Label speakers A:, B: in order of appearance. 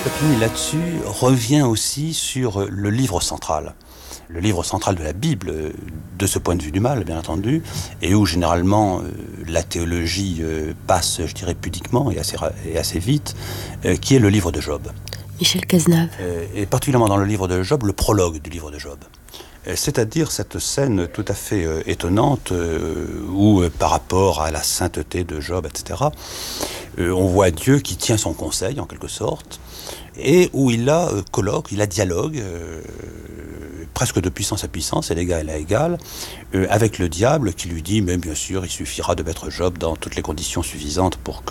A: Papini, là-dessus, revient aussi sur le livre central. Le livre central de la Bible, de ce point de vue du mal, bien entendu, et où généralement la théologie passe, je dirais, pudiquement et assez vite, qui est le livre de Job.
B: Michel Cazenave.
A: Et particulièrement dans le livre de Job, le prologue du livre de Job. C'est-à-dire cette scène tout à fait étonnante où, par rapport à la sainteté de Job, etc., on voit Dieu qui tient son conseil, en quelque sorte, et où il a colloque, il a dialogue, presque de puissance à puissance, et d'égal à égal, avec le diable qui lui dit, mais bien sûr, il suffira de mettre Job dans toutes les conditions suffisantes pour que